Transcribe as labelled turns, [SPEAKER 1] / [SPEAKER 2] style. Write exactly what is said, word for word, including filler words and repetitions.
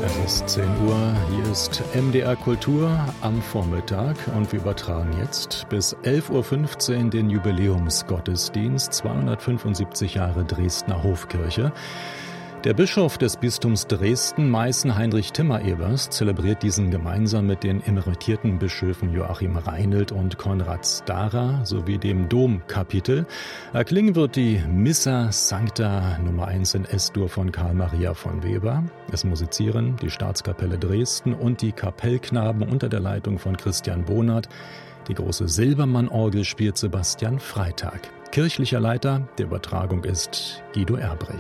[SPEAKER 1] Es ist zehn Uhr, hier ist M D R Kultur am Vormittag und wir übertragen jetzt bis elf Uhr fünfzehn den Jubiläumsgottesdienst, zweihundertfünfundsiebzig Jahre Dresdner Hofkirche. Der Bischof des Bistums Dresden, Meißen, Heinrich Timmer-Evers, zelebriert diesen gemeinsam mit den emeritierten Bischöfen Joachim Reinelt und Konrad Stara sowie dem Domkapitel. Erklingen wird die Missa Sancta Nummer eins in S-Dur von Karl Maria von Weber. Es musizieren die Staatskapelle Dresden und die Kapellknaben unter der Leitung von Christian Bohnert. Die große Silbermann-Orgel spielt Sebastian Freitag. Kirchlicher Leiter der Übertragung ist Guido Erbrecht.